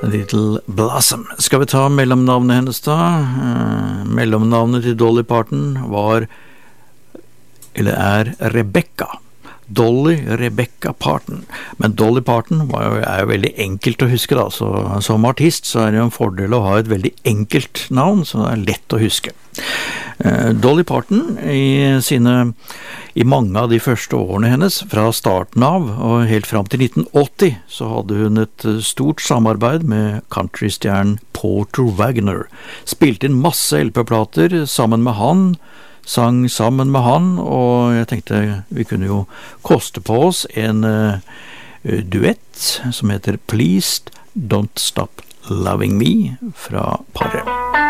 Little Blossom. Skal vi ta mellomnavnet hennes da? Mellomnavnet til Dolly Parton var, eller er, Rebecca. Dolly Rebecca Parton. Men Dolly Parton er jo veldig enkelt å huske da, så som artist så er det jo en fordel å ha et veldig enkelt navn, så det er lett å huske. Dolly Parton i mange av de første årene hennes, fra starten av og helt fram til 1980, så hadde hun et stort samarbeid med countrystjernen Porter Wagoner. Spilte inn masse LP-plater sammen med han, sang sammen med han, og jeg tenkte vi kunne jo koste på oss en duett som heter Please Don't Stop Loving Me fra paret.